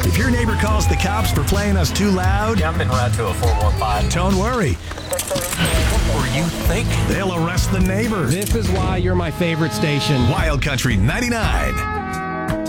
If your neighbor calls the cops for playing us too loud, Yeah, I'm en route to a 415. don't worry. What were you thinking? They'll arrest the neighbor. This is why you're my favorite station. Wild Country 99.